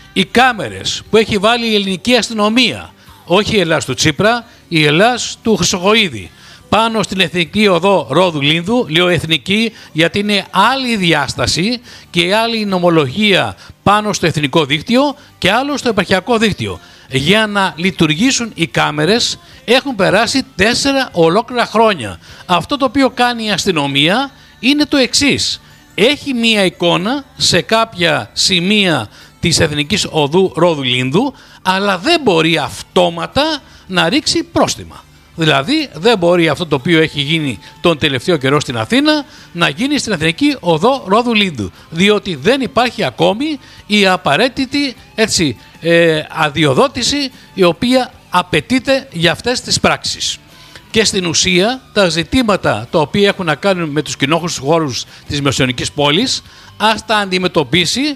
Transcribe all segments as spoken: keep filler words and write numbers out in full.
οι κάμερες που έχει βάλει η ελληνική αστυνομία, όχι η Ελλάς του Τσίπρα, η Ελλάς του Χρυσοχοΐδη, πάνω στην Εθνική Οδό Ρόδου Λίνδου, λέω εθνική γιατί είναι άλλη διάσταση και άλλη νομολογία πάνω στο εθνικό δίκτυο και άλλο στο επαρχιακό δίκτυο. Για να λειτουργήσουν οι κάμερες έχουν περάσει τέσσερα ολόκληρα χρόνια. Αυτό το οποίο κάνει η αστυνομία είναι το εξής. Έχει μία εικόνα σε κάποια σημεία της Εθνικής Οδού Ρόδου Λίνδου, αλλά δεν μπορεί αυτόματα να ρίξει πρόστιμα. Δηλαδή δεν μπορεί αυτό το οποίο έχει γίνει τον τελευταίο καιρό στην Αθήνα να γίνει στην Εθνική Οδό Ρόδου Λίνδου, διότι δεν υπάρχει ακόμη η απαραίτητη έτσι, ε, αδειοδότηση η οποία απαιτείται για αυτές τις πράξεις. Και στην ουσία τα ζητήματα τα οποία έχουν να κάνουν με τους κοινόχρηστους χώρους της Μεσαιωνικής πόλης ας τα αντιμετωπίσει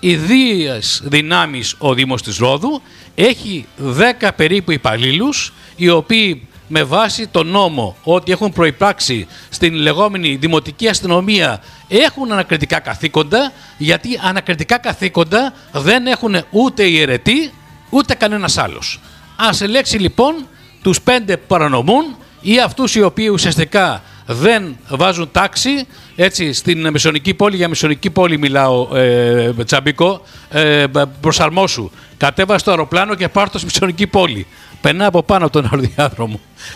ιδίες δυνάμεις ο Δήμος της Ρόδου. Έχει δέκα περίπου υπαλλήλους οι οποίοι με βάση τον νόμο ότι έχουν προϋπράξει στην λεγόμενη δημοτική αστυνομία έχουν ανακριτικά καθήκοντα, γιατί ανακριτικά καθήκοντα δεν έχουν ούτε οι αιρετοί ούτε κανένας άλλος. Ας ελέξει λοιπόν τους πέντε που παρανομούν ή αυτούς οι οποίοι ουσιαστικά δεν βάζουν τάξη έτσι, στην Μεσαιωνική πόλη. Για Μεσαιωνική πόλη μιλάω, ε, Τσαμπίκο, ε, προσαρμόσου. Κατέβασε το αεροπλάνο και πάρ' το στη Μεσαιωνική πόλη. Περνά από πάνω από τον αεροδιάδρομο.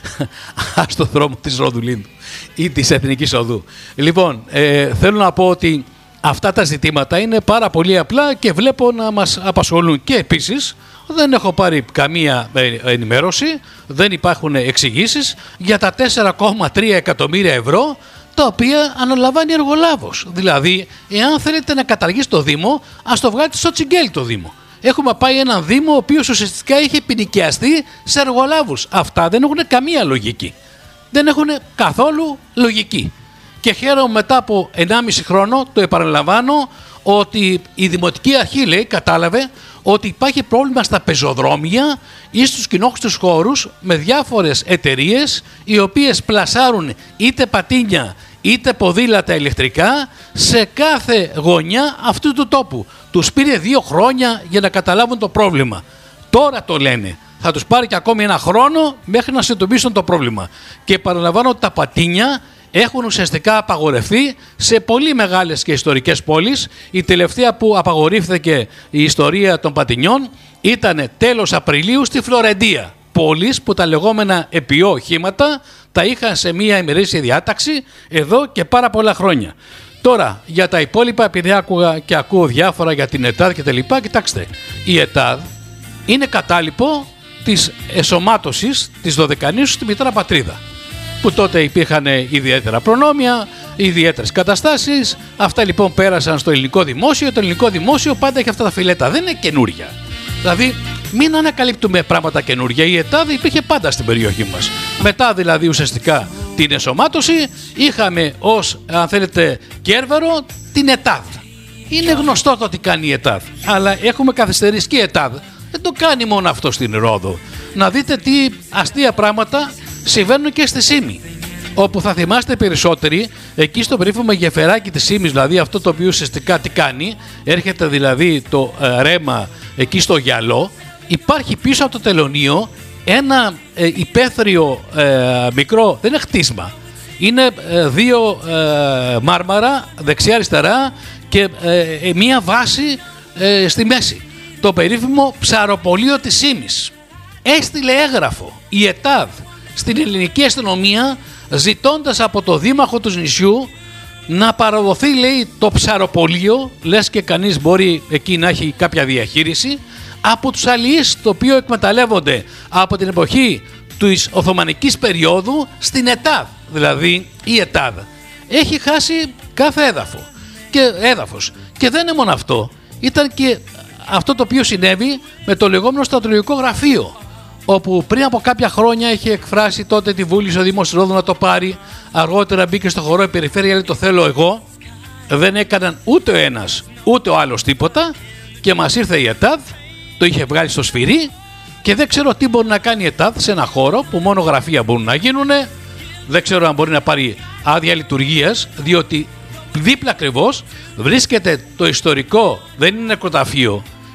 Ας το δρόμο της Ρόδου Λίνδου ή της Εθνικής Οδού. Λοιπόν, ε, θέλω να πω ότι αυτά τα ζητήματα είναι πάρα πολύ απλά και βλέπω να μας απασχολούν. Και επίσης δεν έχω πάρει καμία ενημέρωση, δεν υπάρχουν εξηγήσεις για τα τέσσερα κόμμα τρία εκατομμύρια ευρώ τα οποία αναλαμβάνει εργολάβος. Δηλαδή, εάν θέλετε να καταργήσει το Δήμο, ας το βγάλετε στο τσιγκέλι το Δήμο. Έχουμε πάει έναν Δήμο ο οποίος ουσιαστικά είχε ποινικιαστεί σε εργολάβους. Αυτά δεν έχουν καμία λογική. Δεν έχουν καθόλου λογική. Και χαίρομαι μετά από ενάμιση χρόνο, το επαναλαμβάνω, ότι η Δημοτική Αρχή λέει, κατάλαβε ότι υπάρχει πρόβλημα στα πεζοδρόμια ή στους κοινόχρηστους χώρους με διάφορες εταιρείες οι οποίες πλασάρουν είτε πατίνια είτε ποδήλατα ηλεκτρικά σε κάθε γωνιά αυτού του τόπου. Τους πήρε δύο χρόνια για να καταλάβουν το πρόβλημα. Τώρα το λένε. Θα τους πάρει και ακόμη ένα χρόνο μέχρι να συνειδητοποιήσουν το πρόβλημα. Και παραλαμβάνω ότι τα πατίνια έχουν ουσιαστικά απαγορευτεί σε πολύ μεγάλες και ιστορικές πόλεις. Η τελευταία που απαγορεύθηκε η ιστορία των πατινιών ήταν τέλος Απριλίου στη Φλωρεντία. Πόλεις που τα λεγόμενα επιό οχήματα τα είχαν σε μία ημερήσια διάταξη εδώ και πάρα πολλά χρόνια. Τώρα για τα υπόλοιπα, επειδή άκουγα και ακούω διάφορα για την ΕΤΑΔ και τα λοιπά, κοιτάξτε, η ΕΤΑΔ είναι κατάλοιπο της εσωμάτωσης της Δωδεκανήσου στη μητέρα πατρίδα, που τότε υπήρχαν ιδιαίτερα προνόμια, ιδιαίτερες καταστάσεις. Αυτά λοιπόν πέρασαν στο ελληνικό δημόσιο. Το ελληνικό δημόσιο πάντα έχει αυτά τα φιλέτα, δεν είναι καινούρια. Δηλαδή, μην ανακαλύπτουμε πράγματα καινούρια. Η ΕΤΑΔ υπήρχε πάντα στην περιοχή μας. Μετά δηλαδή ουσιαστικά την εσωμάτωση είχαμε ως, αν θέλετε, κέρβερο την ΕΤΑΔ. Είναι γνωστό το τι κάνει η ΕΤΑΔ, αλλά έχουμε καθυστερήσει και η ΕΤΑΔ δεν το κάνει μόνο αυτό στην Ρόδο. Να δείτε τι αστεία πράγματα συμβαίνουν και στη Σύμη, όπου θα θυμάστε περισσότεροι, εκεί στο περίφημο γεφεράκι της Σύμης, δηλαδή αυτό το οποίο ουσιαστικά τι κάνει, έρχεται δηλαδή το ε, ρέμα εκεί στο γυαλό, υπάρχει πίσω από το τελωνείο ένα ε, υπαίθριο ε, μικρό, δεν είναι χτίσμα, είναι ε, δύο ε, μάρμαρα δεξιά-αριστερά και ε, μία βάση ε, στη μέση. Το περίφημο ψαροπολείο της Σύμης. Έστειλε έγγραφο η ΕΤΑΔ στην ελληνική αστυνομία ζητώντας από το δήμαρχο του νησιού να παραδοθεί, λέει, το ψαροπολείο, λες και κανείς μπορεί εκεί να έχει κάποια διαχείριση, από τους αλληλείς, το οποίο εκμεταλλεύονται από την εποχή της Οθωμανικής περίοδου στην ΕΤΑΔ. Δηλαδή η ΕΤΑΔ έχει χάσει κάθε έδαφο και έδαφος. Και δεν είναι μόνο αυτό, ήταν και αυτό το οποίο συνέβη με το λεγόμενο στρατολογικό γραφείο, όπου πριν από κάποια χρόνια είχε εκφράσει τότε τη βούληση ο Δήμος Ρόδου να το πάρει. Αργότερα μπήκε στο χορό η περιφέρεια, λέει, το θέλω εγώ. Δεν έκαναν ούτε ο ένας ούτε ο άλλος τίποτα και μας ήρθε η ΕΤΑΔ, το είχε βγάλει στο σφυρί και δεν ξέρω τι μπορεί να κάνει η ΕΤΑΔ σε ένα χώρο που μόνο γραφεία μπορούν να γίνουν. Δεν ξέρω αν μπορεί να πάρει άδεια λειτουργίας, διότι δίπλα ακριβώς βρίσκεται το ιστορικό, δεν είναι νεκροταφείο,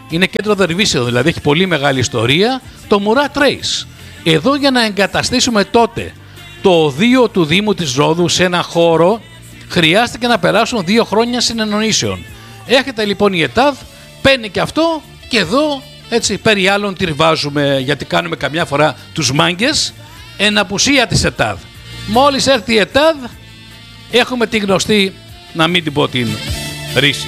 είναι κέντρο δερβίσεων, δηλαδή έχει πολύ μεγάλη ιστορία, το Murat Reis. Εδώ για να εγκαταστήσουμε τότε το οδείο του Δήμου της Ρόδου σε ένα χώρο, χρειάστηκε να περάσουν δύο χρόνια συνεννοήσεων. Έρχεται λοιπόν η ΕΤΑΔ, παίρνει και αυτό και εδώ έτσι περί άλλων τριβάζουμε, γιατί κάνουμε καμιά φορά τους μάγκες, εν απουσία της ΕΤΑΔ. Μόλις έρθει η ΕΤΑΔ έχουμε τη γνωστή, να μην την πω την ρίση.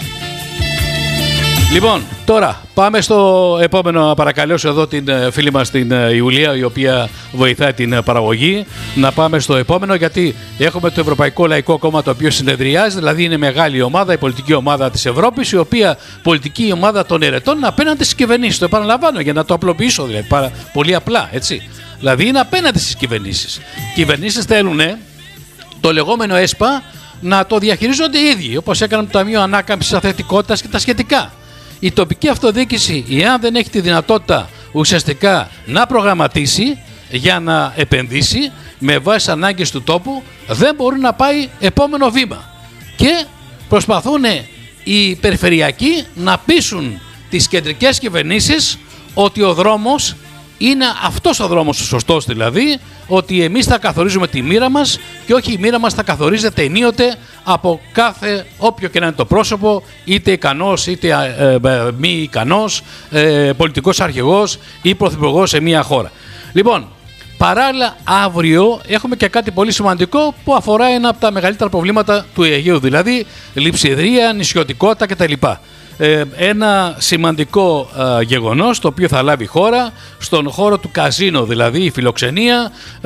Λοιπόν, τώρα πάμε στο επόμενο, να παρακαλέσω εδώ την φίλη μας την Ιουλία, η οποία βοηθάει την παραγωγή. Να πάμε στο επόμενο, γιατί έχουμε το Ευρωπαϊκό Λαϊκό Κόμμα, το οποίο συνεδριάζει, δηλαδή είναι μεγάλη ομάδα, η πολιτική ομάδα της Ευρώπης, η οποία πολιτική ομάδα των ερετών απέναντι στις κυβερνήσεις. Το επαναλαμβάνω για να το απλοποιήσω, δηλαδή πάρα, πολύ απλά, έτσι. Δηλαδή είναι απέναντι στις κυβερνήσεις. Οι κυβερνήσεις θέλουν το λεγόμενο ΕΣΠΑ να το διαχειρίζονται οι ίδιοι, όπως έκαναν το Ταμείο Ανάκαμψης Αθλητικότητας και τα σχετικά. Η τοπική αυτοδιοίκηση, εάν δεν έχει τη δυνατότητα ουσιαστικά να προγραμματίσει για να επενδύσει με βάση ανάγκες του τόπου, δεν μπορεί να πάει επόμενο βήμα. Και προσπαθούν οι περιφερειακοί να πείσουν τις κεντρικές κυβερνήσεις ότι ο δρόμος είναι αυτός ο δρόμος ο σωστός, δηλαδή ότι εμείς θα καθορίζουμε τη μοίρα μας και όχι η μοίρα μας θα καθορίζεται ενίοτε από κάθε όποιο και να είναι το πρόσωπο, είτε ικανός είτε ε, ε, μη ικανός, ε, πολιτικός αρχηγός ή πρωθυπουργός σε μια χώρα. Λοιπόν, παράλληλα αύριο έχουμε και κάτι πολύ σημαντικό που αφορά ένα από τα μεγαλύτερα προβλήματα του Αιγαίου, δηλαδή λειψιδρία, νησιωτικότητα κτλ. Ένα σημαντικό ε, γεγονός το οποίο θα λάβει χώρα στον χώρο του καζίνο, δηλαδή η φιλοξενία. ε,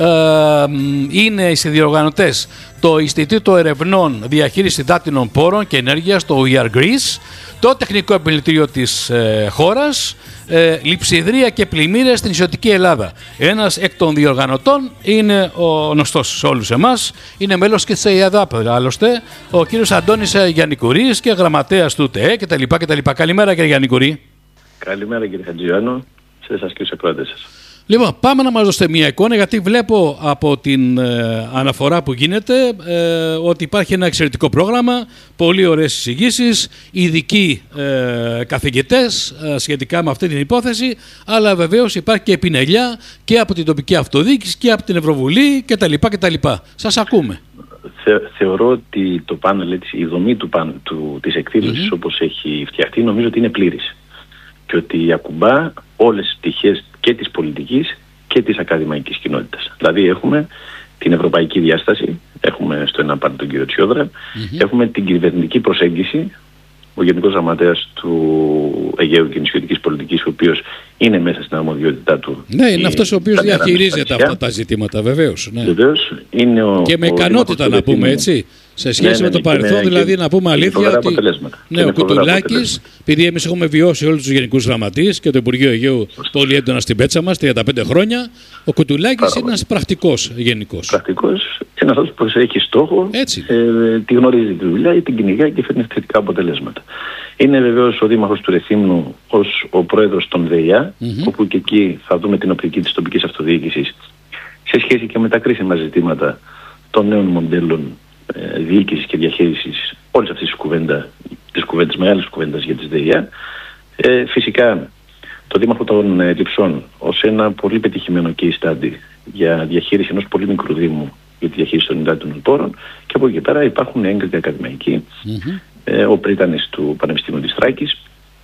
είναι οι συνδιοργανωτές το Ινστιτούτο Ερευνών Διαχείριση Υδάτινων Πόρων και Ενέργειας, το We Are Greece, το Τεχνικό Επιμελητήριο της ε, χώρας, ε, λειψιδρία και πλημμύρες στην νησιωτική Ελλάδα. Ένας εκ των διοργανωτών είναι ο γνωστός σε όλους εμάς, είναι μέλος και της ΕΙΑΔΑΠ, άλλωστε, ο κύριος Αντώνης Γιαννικουρής και γραμματέας του ΤΕΕ κτλ. κτλ. Καλημέρα κύριε Γιαννικουρή. Καλημέρα κύριε Χατζιάννου, σε εσάς και στους ακροατές σας. Λοιπόν, πάμε να μας δώσετε μια εικόνα, γιατί βλέπω από την ε, αναφορά που γίνεται ε, ότι υπάρχει ένα εξαιρετικό πρόγραμμα, πολύ ωραίες εισηγήσεις, ειδικοί ε, καθηγητές ε, σχετικά με αυτή την υπόθεση, αλλά βεβαίως υπάρχει και επινελιά και από την τοπική αυτοδιοίκηση και από την Ευρωβουλή κτλ. κτλ. Σας ακούμε. Θε, θεωρώ ότι το πάνελ, έτσι, η δομή του, παν, του, της εκδήλωσης mm-hmm. όπως έχει φτιαχτεί, νομίζω ότι είναι πλήρης και ότι ακουμπά όλες τις πτυχές και της πολιτικής και της ακαδημαϊκής κοινότητας. Δηλαδή έχουμε την ευρωπαϊκή διάσταση, έχουμε στο ένα πάρτι τον κύριο Τσιόδρα, mm-hmm. έχουμε την κυβερνητική προσέγγιση, ο Γενικός Γραμματέας του Αιγαίου και Νησιωτικής Πολιτικής, ο οποίος είναι μέσα στην αρμοδιότητά του. Ναι, είναι αυτός ο οποίος διαχειρίζεται αυτά τα ζητήματα, βεβαίως. Ναι. Βεβαίως είναι ο, και με ικανότητα να πούμε, έτσι. Σε σχέση ναι, ναι, με το παρελθόν, δηλαδή να πούμε αλήθεια ότι ναι, ο Κουτουλάκης, επειδή εμείς έχουμε βιώσει όλους τους γενικούς γραμματείς και το Υπουργείο Αιγαίου πολύ έντονα στην πέτσα μας, τριάντα πέντε χρόνια, ο Κουτουλάκης είναι ένας πρακτικός γενικός. Πρακτικός, ένας άνθρωπος που έχει στόχο, ε, τη γνωρίζει τη δουλειά, την κυνηγάει και φέρνει θετικά αποτελέσματα. Είναι βεβαίως ο Δήμαρχος του Ρεθύμνου ως ο πρόεδρος των ΔΕΙΑ, mm-hmm. όπου και εκεί θα δούμε την οπτική της τοπικής αυτοδιοίκησης σε σχέση και με τα κρίσιμα ζητήματα των νέων μοντέλων ε, διοίκησης και διαχείρισης όλης αυτής της κουβέντα, της κουβέντας, μεγάλης κουβέντας για τις ΔΕΙΑ. Ε, φυσικά το Δήμαρχο των ε, Λειψών ως ένα πολύ πετυχημένο case study για διαχείριση ενός πολύ μικρού δήμου για τη διαχείριση των υδάτινων πόρων, και από εκεί και πέρα υπάρχουν έγκριτοι ακαδημαϊκοί, mm-hmm. ε, ο πρίτανης του Πανεπιστήμιου της Θράκης,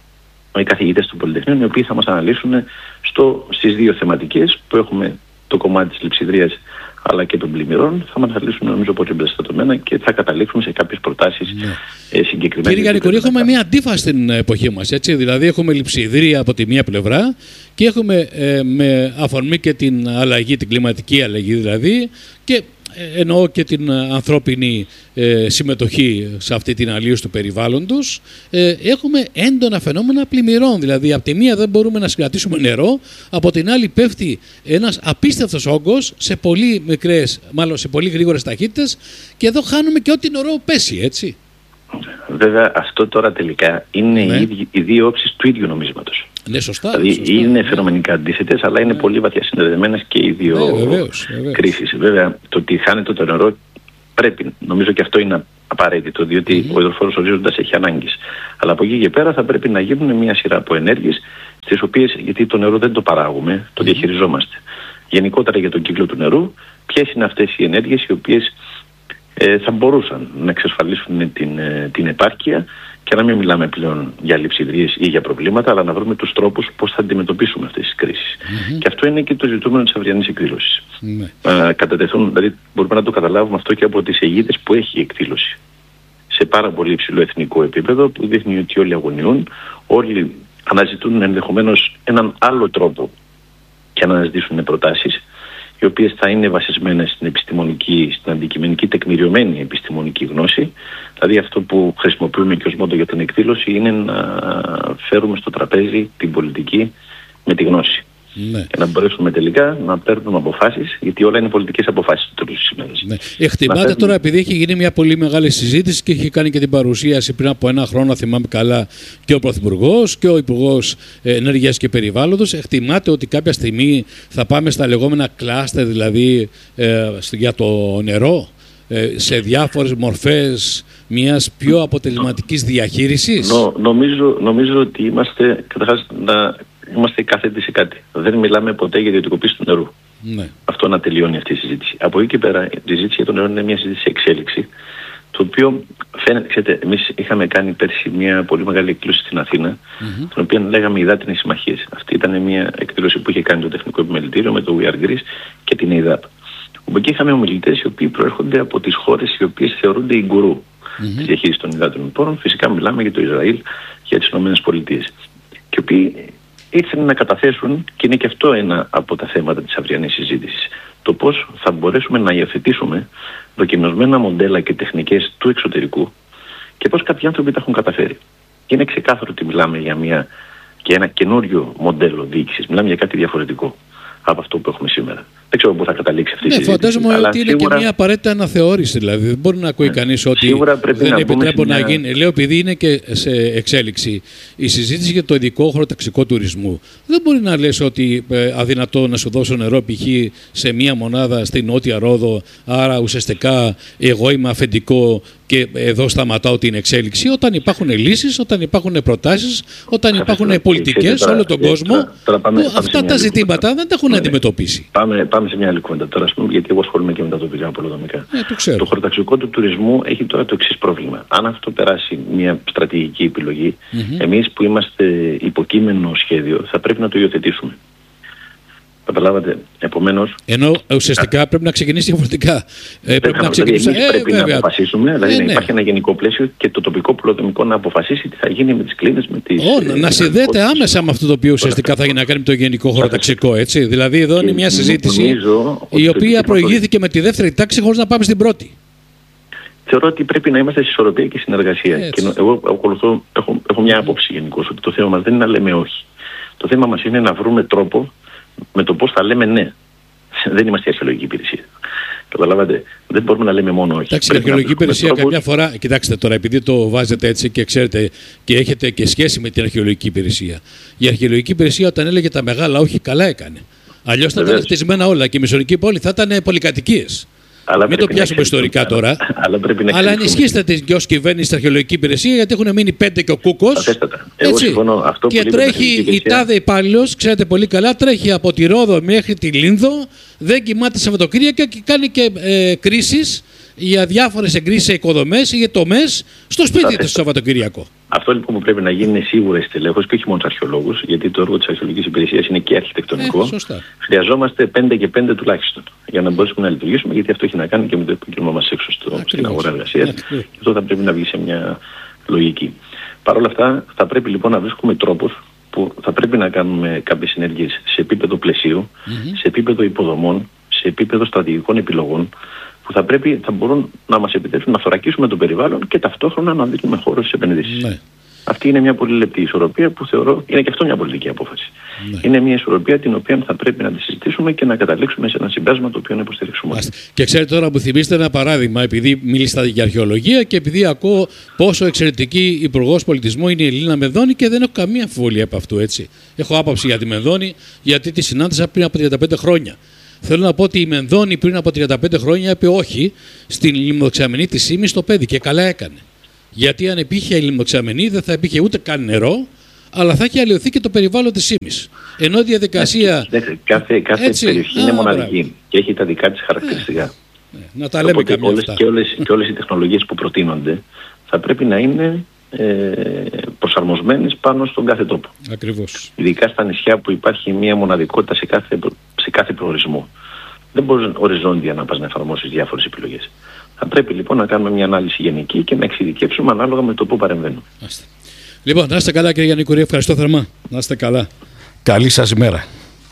οι καθηγητές του Πολυτεχνείου, οι οποίοι θα μας αναλύσουν στο, στις δύο θεματικές που έχουμε, το κομμάτι της λειψιδρίας αλλά και των πλημμυρών, θα μας αναλύσουν νομίζω πολύ εμπεριστατωμένα και θα καταλήξουμε σε κάποιες προτάσεις ναι. ε, συγκεκριμένες. Κύριε Γιαννικουρή, έχουμε μια αντίφαση στην εποχή μας, έτσι, δηλαδή έχουμε λειψιδρία από τη μία πλευρά και έχουμε ε, με αφορμή και την αλλαγή, την κλιματική αλλαγή δηλαδή, και εννοώ και την ανθρώπινη ε, συμμετοχή σε αυτή την αλλίωση του περιβάλλοντος, ε, έχουμε έντονα φαινόμενα πλημμυρών. Δηλαδή, από τη μία δεν μπορούμε να συγκρατήσουμε νερό, από την άλλη πέφτει ένας απίστευτος όγκος σε πολύ μικρές, μάλλον σε πολύ γρήγορες ταχύτητες, και εδώ χάνουμε και ό,τι νερό πέσει, έτσι. Βέβαια, αυτό τώρα τελικά είναι ναι. οι, οι δύο όψεις του ίδιου νομίσματος. Ναι, σωστά. Δηλαδή σωστά, είναι ναι. φαινομενικά αντίθετες, αλλά είναι ναι. πολύ βαθιά συνδεδεμένες και οι δύο ναι, βεβαίως, βεβαίως. κρίσεις. Βέβαια, το ότι χάνεται το νερό πρέπει, νομίζω και αυτό είναι απαραίτητο, διότι mm-hmm. ο υδροφόρος ορίζοντας έχει ανάγκες. Αλλά από εκεί και πέρα θα πρέπει να γίνουν μια σειρά από ενέργειες, στις οποίες, γιατί το νερό δεν το παράγουμε, το διαχειριζόμαστε. Γενικότερα για τον κύκλο του νερού, ποιες είναι αυτές οι ενέργειες οι οποίες ε, θα μπορούσαν να εξασφαλίσουν την, ε, την επάρκεια και να μην μιλάμε πλέον για λειψιδρίες ή για προβλήματα, αλλά να βρούμε τους τρόπους πώς θα αντιμετωπίσουμε αυτές τις κρίσεις. Mm-hmm. Και αυτό είναι και το ζητούμενο της αυριανής εκδήλωσης. Mm-hmm. Ε, κατατεθούν, δηλαδή μπορούμε να το καταλάβουμε αυτό και από τις αιγίδες που έχει η εκδήλωση. Σε πάρα πολύ υψηλό εθνικό επίπεδο, που δείχνει ότι όλοι αγωνιούν, όλοι αναζητούν ενδεχομένως έναν άλλο τρόπο και να αναζητήσουν προτάσεις, οι οποίες θα είναι βασισμένες στην επιστημονική, στην αντικειμενική τεκμηριωμένη επιστημονική γνώση. Δηλαδή αυτό που χρησιμοποιούμε και ως μότο για την εκδήλωση είναι να φέρουμε στο τραπέζι την πολιτική με τη γνώση. Ναι. Και να μπορέσουμε τελικά να παίρνουμε αποφάσεις, γιατί όλα είναι πολιτικές αποφάσεις του τέλους της ημέρας. Ναι. Εκτιμάτε παίρνουμε... τώρα, επειδή έχει γίνει μια πολύ μεγάλη συζήτηση και έχει κάνει και την παρουσίαση πριν από ένα χρόνο, θυμάμαι καλά, και ο Πρωθυπουργός και ο Υπουργός Ενέργειας και Περιβάλλοντος, εκτιμάτε ότι κάποια στιγμή θα πάμε στα λεγόμενα κλάστερ, δηλαδή ε, για το νερό, ε, σε διάφορες μορφές μιας πιο αποτελεσματικής διαχείρισης? Νο, νομίζω, νομίζω ότι είμαστε καταρχάς να... Είμαστε κάθετοι σε κάτι. Δεν μιλάμε ποτέ για ιδιωτικοποίηση του νερού. Ναι. Αυτό να τελειώνει αυτή η συζήτηση. Από εκεί και πέρα, η συζήτηση για το νερό είναι μια συζήτηση σε εξέλιξη. Το οποίο φαίνεται, ξέρετε, εμείς είχαμε κάνει πέρσι μια πολύ μεγάλη εκδήλωση στην Αθήνα, mm-hmm. την οποία λέγαμε υδάτινες συμμαχίες. Αυτή ήταν μια εκδήλωση που είχε κάνει το Τεχνικό Επιμελητήριο με το We Are Greece και την ΕΙΔΑΠ. Όπου εκεί είχαμε ομιλητές οι οποίοι προέρχονται από τις χώρες οι οποίες θεωρούνται οι γκουρού mm-hmm. της διαχείρισης των υδάτινων πόρων. Φυσικά μιλάμε για το Ισραήλ, για τις ΗΠΑ. Και οι οποίοι ήρθαν να καταθέσουν, και είναι και αυτό ένα από τα θέματα της αυριανής συζήτησης, το πώς θα μπορέσουμε να υιοθετήσουμε δοκιμασμένα μοντέλα και τεχνικές του εξωτερικού και πώς κάποιοι άνθρωποι τα έχουν καταφέρει. Και είναι ξεκάθαρο ότι μιλάμε για, μια, για ένα καινούριο μοντέλο διοίκησης, μιλάμε για κάτι διαφορετικό από αυτό που έχουμε σήμερα. Δεν ξέρω πού θα καταλήξει αυτή η ναι, συζήτηση. Φαντάζομαι ότι είναι σίγουρα... και μια απαραίτητα αναθεώρηση. Δηλαδή δεν μπορεί να ακούει ναι. κανείς ότι δεν επιτρέπω να μια... γίνει. Λέω, επειδή είναι και σε εξέλιξη η συζήτηση για το ειδικό χωροταξικό τουρισμού. Δεν μπορεί να λες ότι ε, αδυνατό να σου δώσω νερό π.χ. σε μια μονάδα στη Νότια Ρόδο. Άρα ουσιαστικά εγώ είμαι αφεντικό και εδώ σταματάω την εξέλιξη. Όταν υπάρχουν λύσεις, όταν υπάρχουν προτάσεις, όταν υπάρχουν πολιτικές σε όλο τον κόσμο, αυτά τα ζητήματα δεν τα έχουν αντιμετωπίσει. Πάμε σε μια άλλη κουβέντα τώρα, πούμε, γιατί εγώ ασχολούμαι και με τα τοπικά πολεοδομικά. Ε, το, το χωροταξικό του τουρισμού έχει τώρα το εξής πρόβλημα. Αν αυτό περάσει μια στρατηγική επιλογή, mm-hmm. εμείς που είμαστε υποκείμενο σχέδιο θα πρέπει να το υιοθετήσουμε. Καταλάβατε, επομένως... Ενώ ουσιαστικά α... πρέπει να ξεκινήσει διαφορετικά. Ε, πρέπει να, ξεκινήσουμε... ε, πρέπει να αποφασίσουμε, δηλαδή ε, να υπάρχει ναι. ένα γενικό πλαίσιο και το τοπικό πολεοδομικό να αποφασίσει τι θα γίνει με τις κλίνες, με τις... Oh, ε, να συνδέεται άμεσα με αυτό το οποίο ουσιαστικά θα γίνει να κάνει με το γενικό χωροταξικό, έτσι. Δηλαδή εδώ είναι μια συζήτηση η οποία προηγήθηκε με τη δεύτερη τάξη χωρίς να πάμε στην πρώτη. Θεωρώ ότι πρέπει να είμαστε σε ισορροπία και συνεργασία. Και εγώ ακολουθώ, έχω, έχω μια άποψη γενικώς ότι το θέμα μας δεν είναι να λέμε όχι. Το θέμα μας είναι να βρούμε τρόπο με το πώς θα λέμε ναι. Δεν είμαστε η αρχαιολογική υπηρεσία. Καταλάβατε, δεν μπορούμε να λέμε μόνο όχι. Εντάξει, η αρχαιολογική υπηρεσία τρόπους... καμιά φορά, κοιτάξτε τώρα, επειδή το βάζετε έτσι και ξέρετε και έχετε και σχέση με την αρχαιολογική υπηρεσία. Η αρχαιολογική υπηρεσία όταν έλεγε τα μεγάλα όχι, καλά έκανε. Αλλιώς θα ήταν χτισμένα όλα και η Μεσαιωνική πόλη θα ήταν πολυκατοικίες. Αλλά μην το πιάσουμε ιστορικά τώρα. Αλλά, αλλά ενισχύστε την και ως κυβέρνηση στην αρχαιολογική υπηρεσία, γιατί έχουν μείνει πέντε και ο Κούκος. Και τρέχει η τάδε υπάλληλος, ξέρετε πολύ καλά, τρέχει από τη Ρόδο μέχρι τη Λίνδο, δεν κοιμάται Σαββατοκύριακα και κάνει και ε, κρίσεις για διάφορες εγκρίσεις σε οικοδομές ή για τομές στο σπίτι του Σαββατοκύριακο. Αυτό λοιπόν που πρέπει να γίνει είναι σίγουρα η στελέχωση και όχι μόνο του αρχαιολόγους, γιατί το έργο της αρχαιολογικής υπηρεσίας είναι και αρχιτεκτονικό. Ε, Χρειαζόμαστε πέντε και πέντε τουλάχιστον για να μπορέσουμε να λειτουργήσουμε, γιατί αυτό έχει να κάνει και με το επάγγελμά μας έξω στο, στην αγορά εργασίας. Και αυτό θα πρέπει να βγει σε μια λογική. Παρ' όλα αυτά, θα πρέπει λοιπόν να βρίσκουμε τρόπους που θα πρέπει να κάνουμε κάποιες συνέργειες σε επίπεδο πλαισίου, mm-hmm. σε επίπεδο υποδομών, σε επίπεδο στρατηγικών επιλογών, που θα, πρέπει, θα μπορούν να μας επιτρέψουν να θωρακίσουμε το περιβάλλον και ταυτόχρονα να δίνουμε χώρο στις επενδύσεις. Ναι. Αυτή είναι μια πολύ λεπτή ισορροπία που θεωρώ είναι και αυτό μια πολιτική απόφαση. Ναι. Είναι μια ισορροπία την οποία θα πρέπει να τη συζητήσουμε και να καταλήξουμε σε ένα συμπέρασμα το οποίο να υποστηρίξουμε. Και ξέρετε τώρα, μου θυμίστε ένα παράδειγμα, επειδή μιλήσατε για αρχαιολογία και επειδή ακούω πόσο εξαιρετική υπουργός πολιτισμού είναι η Ελίνα Μεδόνη και δεν έχω καμία αμφιβολία από αυτού, έτσι. Έχω άποψη για τη Μεδόνη, γιατί τη συνάντησα πριν από τριάντα πέντε χρόνια. Θέλω να πω ότι η Μενδώνη πριν από τριάντα πέντε χρόνια είπε όχι στην λιμνοξαμενή της Ήμης στο Πέδι και καλά έκανε. Γιατί αν υπήρχε η λιμνοξαμενή δεν θα υπήρχε ούτε καν νερό, αλλά θα έχει αλλοιωθεί και το περιβάλλον της Ήμης. Ενώ η διαδικασία... Κάθε, κάθε έτσι, περιοχή α, είναι μοναδική μπράβο. Και έχει τα δικά της χαρακτηριστικά. Ναι, ναι, να τα λέμε Οπότε καμιά όλες, αυτά. Και όλες, και όλες οι τεχνολογίες που προτείνονται θα πρέπει να είναι ε, προσαρμοσμένες πάνω στον κάθε τόπο. Ακριβώς. Ειδικά στα νησιά που υπάρχει μια μοναδικότητα σε κάθε, σε κάθε προορισμό. Δεν μπορεί οριζόντια να πας να εφαρμόσεις διάφορες επιλογές. Θα πρέπει λοιπόν να κάνουμε μια ανάλυση γενική και να εξειδικεύσουμε ανάλογα με το που παρεμβαίνουμε. Άστε. Λοιπόν, να είστε καλά κύριε Γιάννη Κουρία, ευχαριστώ θερμά. Να είστε καλά. Καλή σας ημέρα.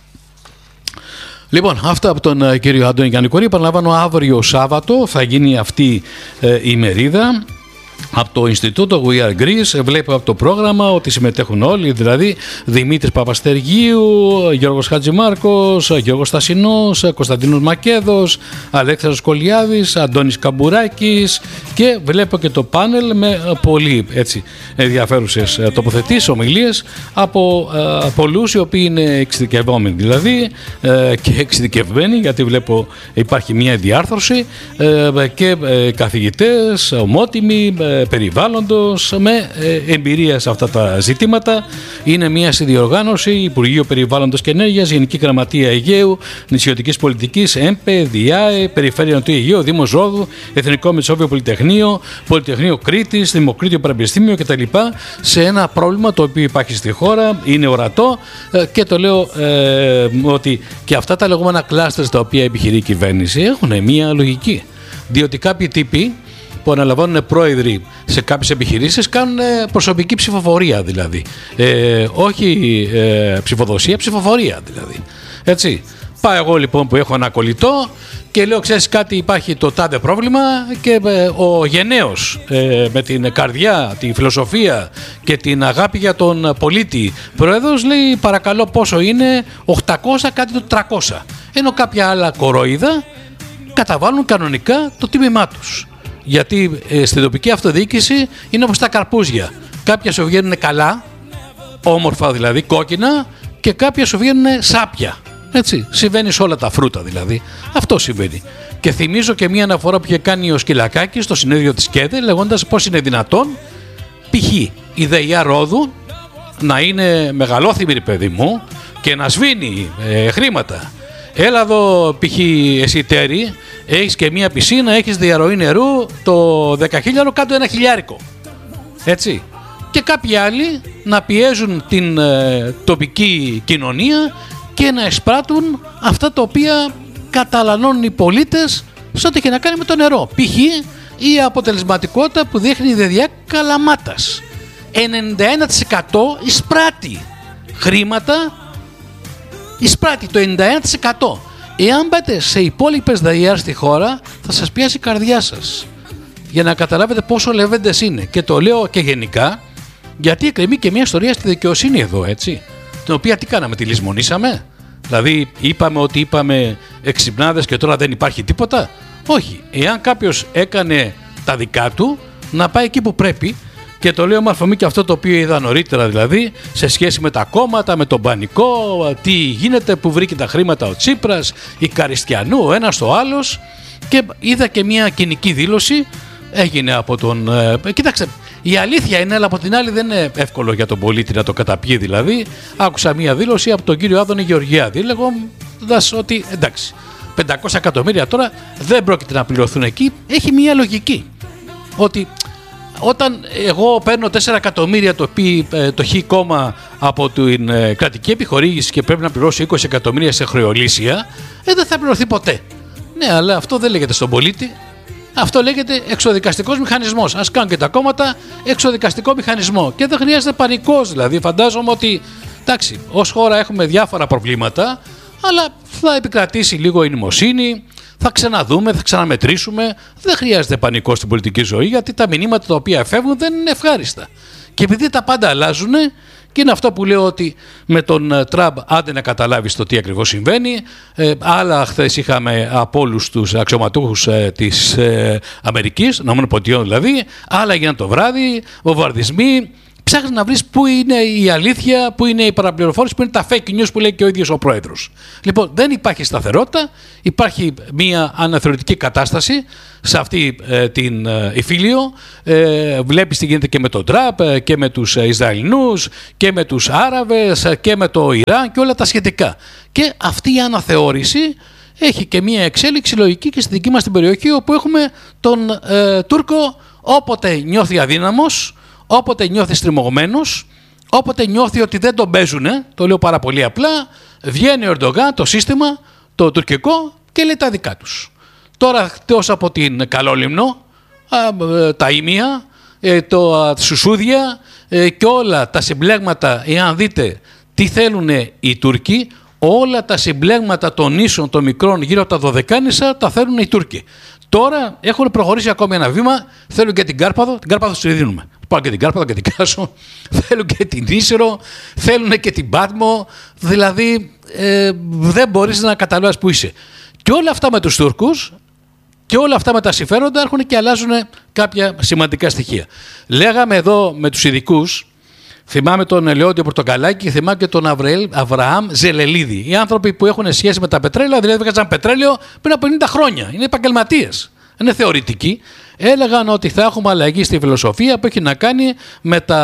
Λοιπόν, αυτά από τον uh, κύριο Άντωνη Γιάννη Κουρία. Επαναλαμβάνω, αύριο Σάββατο θα γίνει αυτή uh, η μερίδα. Από το Ινστιτούτο We Are Greece βλέπω από το πρόγραμμα ότι συμμετέχουν όλοι, δηλαδή Δημήτρης Παπαστεργίου, Γιώργος Χατζημάρκος, Γιώργος Στασινός, Κωνσταντίνος Μακέδος, Αλέξανδρος Κολιάδης, Αντώνης Καμπουράκης και βλέπω και το πάνελ με πολύ έτσι ενδιαφέρουσες τοποθετήσεις, ομιλίες από ε, πολλούς οι οποίοι είναι εξειδικευόμενοι δηλαδή ε, και εξειδικευμένοι, γιατί βλέπω υπάρχει μια διάρθρωση ε, και ε, καθηγητές, ομότιμοι, περιβάλλοντος με εμπειρία σε αυτά τα ζητήματα. Είναι μια συνδιοργάνωση Υπουργείο Περιβάλλοντος και Ενέργειας, Γενική Γραμματεία Αιγαίου, Νησιωτικής Πολιτικής, ΕΜΠΕ, ΔΙΑΕ, Περιφέρεια Νοτιού Αιγαίου, Δήμος Ρόδου, Εθνικό Μετσόβιο Πολυτεχνείο, Πολυτεχνείο Κρήτης, Δημοκρίτιο Πανεπιστήμιο κτλ. Σε ένα πρόβλημα το οποίο υπάρχει στη χώρα, είναι ορατό και το λέω ε, ότι και αυτά τα λεγόμενα κλάστερς τα οποία επιχειρεί η κυβέρνηση έχουν μια λογική. Διότι κάποιοι τύποι που αναλαμβάνουν πρόεδροι σε κάποιες επιχειρήσεις κάνουν προσωπική ψηφοφορία δηλαδή. Ε, όχι ε, ψηφοδοσία, ψηφοφορία δηλαδή. Έτσι. Πάω εγώ λοιπόν που έχω ένα κολλητό και λέω ξέρεις κάτι, υπάρχει το τάδε πρόβλημα και ε, ο γενναίος ε, με την καρδιά, τη φιλοσοφία και την αγάπη για τον πολίτη πρόεδρος λέει παρακαλώ πόσο είναι οκτακόσια κάτι το τριακόσια. Ενώ κάποια άλλα κοροϊδά καταβάλουν κανονικά το τίμημά τους. Γιατί ε, στην τοπική αυτοδιοίκηση είναι όπως τα καρπούζια. Κάποια σου βγαίνουν καλά, όμορφα δηλαδή, κόκκινα, και κάποια σου βγαίνουν σάπια. Έτσι, συμβαίνει σε όλα τα φρούτα δηλαδή. Αυτό συμβαίνει. Και θυμίζω και μία αναφορά που είχε κάνει ο Σκυλακάκης στο συνέδριο της ΚΕΔΕ, λέγοντας πώς είναι δυνατόν π.χ. η ΔΕΙΑ Ρόδου να είναι μεγαλόθυμη, ρε παιδί μου, και να σβήνει ε, χρήματα. Έλα εδώ π.χ. εσύ Τέρι, έχεις και μία πισίνα, έχεις διαρροή νερού, το δεκαχίλιαρο κάτω ένα χιλιάρικο. Έτσι. Και κάποιοι άλλοι να πιέζουν την ε, τοπική κοινωνία και να εισπράττουν αυτά τα οποία καταλανώνουν οι πολίτες σε ό,τι έχει να κάνει με το νερό. Π.χ. η αποτελεσματικότητα που δείχνει η ΔΕΔΙΑ Καλαμάτας. ενενήντα ένα τοις εκατό εισπράττει χρήματα, εισπράττει το ενενήντα ένα τοις εκατό. Εάν πάτε σε υπόλοιπες ΔΕΙΑ στη χώρα, θα σας πιάσει η καρδιά σας. Για να καταλάβετε πόσο λεβέντες είναι. Και το λέω και γενικά, γιατί εκκρεμεί και μια ιστορία στη δικαιοσύνη εδώ, έτσι. Την οποία τι κάναμε, τη λησμονήσαμε. Δηλαδή, είπαμε ότι είπαμε εξυπνάδες και τώρα δεν υπάρχει τίποτα. Όχι. Εάν κάποιος έκανε τα δικά του, να πάει εκεί που πρέπει. Και το λέω με αφορμή και αυτό το οποίο είδα νωρίτερα, δηλαδή, σε σχέση με τα κόμματα, με τον Πανικό, τι γίνεται, που βρήκε τα χρήματα ο Τσίπρας, η Καριστιανού, ο ένας το άλλος. Και είδα και μια κοινική δήλωση, έγινε από τον... Ε, κοίταξε, η αλήθεια είναι, αλλά από την άλλη δεν είναι εύκολο για τον πολίτη να το καταπιεί, δηλαδή. Άκουσα μια δήλωση από τον κύριο Άδωνη Γεωργιάδη, λέγοντας ότι εντάξει, πεντακόσια εκατομμύρια τώρα δεν πρόκειται να πληρωθούν εκεί. Έχει μια λογική, ότι όταν εγώ παίρνω τέσσερα εκατομμύρια το, το χ κόμμα από την ε, κρατική επιχορήγηση και πρέπει να πληρώσω είκοσι εκατομμύρια σε χρεολύσια, ε, δεν θα πληρωθεί ποτέ. Ναι, αλλά αυτό δεν λέγεται στον πολίτη. Αυτό λέγεται εξοδικαστικός μηχανισμός. Ας κάνουν και τα κόμματα εξοδικαστικό μηχανισμό. Και δεν χρειάζεται πανικός, δηλαδή. Φαντάζομαι ότι, εντάξει, ως χώρα έχουμε διάφορα προβλήματα, αλλά θα επικρατήσει λίγο η νοημοσύνη. Θα ξαναδούμε, θα ξαναμετρήσουμε. Δεν χρειάζεται πανικό στην πολιτική ζωή, γιατί τα μηνύματα τα οποία φεύγουν δεν είναι ευχάριστα. Και επειδή τα πάντα αλλάζουν, και είναι αυτό που λέω ότι με τον Τραμπ άντε να καταλάβεις το τι ακριβώς συμβαίνει. Ε, άλλα χθες είχαμε από όλους τους αξιωματούχους ε, της ε, Αμερικής, ΗΠΑ δηλαδή, άλλα έγιναν το βράδυ, βομβαρδισμοί ψάχνεις να βρεις πού είναι η αλήθεια, πού είναι η παραπληροφόρηση, πού είναι τα fake news που λέει και ο ίδιος ο πρόεδρος. Λοιπόν, δεν υπάρχει σταθερότητα, υπάρχει μια αναθεωρητική κατάσταση σε αυτή ε, την ε, υφήλιο. Ε, βλέπεις τι γίνεται και με τον Τραμπ ε, και με τους ε, Ισραηλινούς και με τους Άραβες ε, και με το Ιράν και όλα τα σχετικά. Και αυτή η αναθεώρηση έχει και μια εξέλιξη λογική και στη δική μας την περιοχή, όπου έχουμε τον ε, Τούρκο όποτε νιώθει αδύναμος, όποτε νιώθει στριμωγμένος, όποτε νιώθει ότι δεν τον παίζουνε, το λέω πάρα πολύ απλά, βγαίνει ο Ερντογάν, το σύστημα, το τουρκικό, και λέει τα δικά τους. Τώρα, εκτός από την Καλόλυμνο, τα Ήμια, τα Σουσούδια και όλα τα συμπλέγματα, εάν δείτε τι θέλουν οι Τούρκοι, όλα τα συμπλέγματα των νήσων των μικρών γύρω από τα Δωδεκάνησα τα θέλουν οι Τούρκοι. Τώρα έχουν προχωρήσει ακόμη ένα βήμα, θέλουν και την Κάρπαθο, την Κάρπαθο τη δίνουμε. Πάω και την Κάρπαθο και την Κάσο, θέλουν και την Ίσερο, θέλουν και την Πάτμο, δηλαδή ε, δεν μπορείς να καταλάβεις που είσαι. Και όλα αυτά με τους Τούρκους και όλα αυτά με τα συμφέροντα έρχονται και αλλάζουν κάποια σημαντικά στοιχεία. Λέγαμε εδώ με τους ειδικούς, θυμάμαι τον Ελαιόντιο Πορτοκαλάκη και θυμάμαι και τον Αβραήλ, Αβραάμ Ζελελίδη. Οι άνθρωποι που έχουν σχέση με τα πετρέλαια, δηλαδή βγάζαν πετρέλαιο πριν από πενήντα χρόνια. Είναι επαγγελματίες. Είναι θεωρητικοί. Έλεγαν ότι θα έχουμε αλλαγή στη φιλοσοφία που έχει να κάνει με τα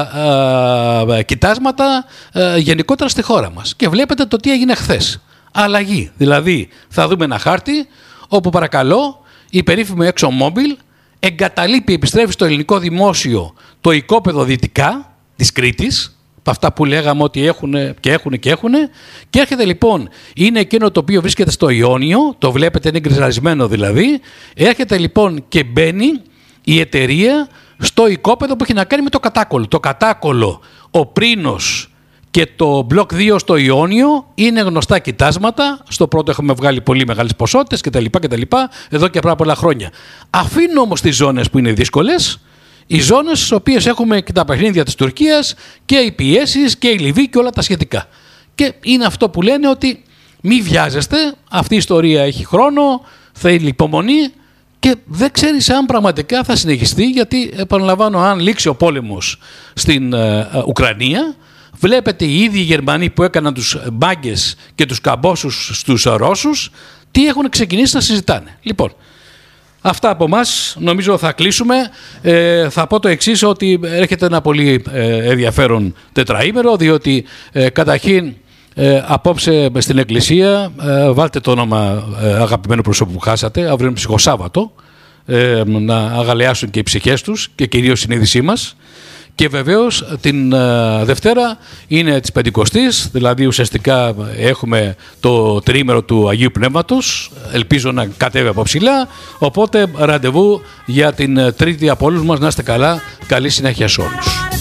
α, κοιτάσματα α, γενικότερα στη χώρα μας. Και βλέπετε το τι έγινε χθες. Αλλαγή. Δηλαδή θα δούμε ένα χάρτη όπου παρακαλώ η περίφημη ExxonMobil εγκαταλείπει, επιστρέφει στο ελληνικό δημόσιο το οικόπεδο δυτικά της Κρήτης, από αυτά που λέγαμε ότι έχουν και έχουν και έχουν, και έρχεται λοιπόν, είναι εκείνο το οποίο βρίσκεται στο Ιόνιο, το βλέπετε, είναι γκριζαρισμένο δηλαδή, έρχεται λοιπόν και μπαίνει η εταιρεία στο οικόπεδο που έχει να κάνει με το κατάκολο. Το κατάκολο, ο Πρίνος και το μπλοκ δύο στο Ιόνιο είναι γνωστά κοιτάσματα. Στο πρώτο έχουμε βγάλει πολύ μεγάλες ποσότητες κτλ. κτλ εδώ και πάρα πολλά χρόνια. Αφήνω όμως τις ζώνες που είναι δύσκολες, οι ζώνες στις οποίες έχουμε και τα παιχνίδια της Τουρκίας και οι πιέσεις και η Λιβύη και όλα τα σχετικά. Και είναι αυτό που λένε ότι μη βιάζεστε, αυτή η ιστορία έχει χρόνο, θέλει υπομονή και δεν ξέρεις αν πραγματικά θα συνεχιστεί, γιατί επαναλαμβάνω, αν λήξει ο πόλεμος στην ε, ε, Ουκρανία, βλέπετε οι ίδιοι οι Γερμανοί που έκαναν τους μπάγκες και τους καμπόσους στους Ρώσους, τι έχουν ξεκινήσει να συζητάνε. Λοιπόν, αυτά από εμάς, νομίζω θα κλείσουμε. Ε, θα πω το εξής, ότι έρχεται ένα πολύ ε, ενδιαφέρον τετραήμερο, διότι ε, καταρχήν ε, απόψε στην Εκκλησία, ε, βάλτε το όνομα ε, αγαπημένου προσώπου που χάσατε, αύριο είναι ψυχοσάββατο, ε, να αγαλιάσουν και οι ψυχές τους και κυρίως η συνείδησή μας. Και βεβαίως την uh, Δευτέρα είναι της Πεντηκοστής, δηλαδή ουσιαστικά έχουμε το τριήμερο του Αγίου Πνεύματος, ελπίζω να κατέβει από ψηλά, οπότε ραντεβού για την Τρίτη από όλους μας, να είστε καλά, καλή συνέχεια σε όλους.